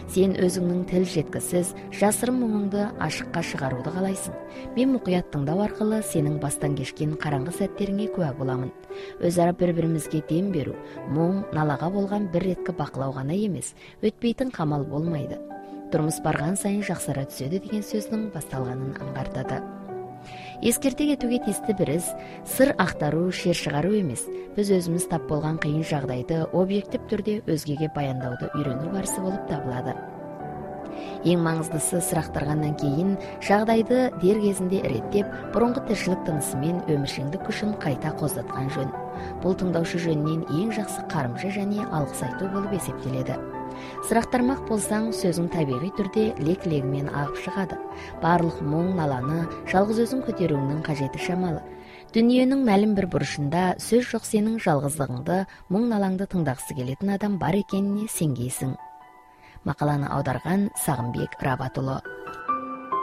Сен өзіңнің тіл жеткісіз, жасырын мұңыңды ашыққа шығаруды қалайсың. Мен мұқият тыңдау арқылы сенің бастан кешкен қараңғы сәттеріңе куә боламын. Өзара бір-бірімізге дем беру, мұң, налаға болған бір реткі бақылау ғана емес, өтпейтін қамал болмайды. Тұрмыс барған сайын жақсара түседі деген сөздің басталғанын аңғартады. Ескерте кетуге тиісті бір іс, сыр ақтару, шер шығару емес. Біз өзіміз тап болған қиын жағдайды объектив түрде өзгеге баяндауды үйрену барысы болып табылады. Ең маңыздысы, сыр ақтарғаннан кейін жағдайды дер кезінде реттеп, бұрынғы тіршілік тынысымен өміршеңдік күшін қайта қоздатқан жөн. Бұл тыңдаушы жөнінен ең жақсы қарымшы және алғыс айту болып есептеледі. Сұрақтармақ болсаң, сөзің табиғи түрде лек-легімен ағып шығады. Барлық мұң наланы жалғыз өзің көтеруіңнің қажеті шамалы. Дүниенің мәлім бір бұрышында сөз жоқ сенің жалғыздығыңды, мұң налаңды тыңдағысы келетін адам бар екеніне сенгейсің. Мақаланы аударған Сағымбек Рабатұлы.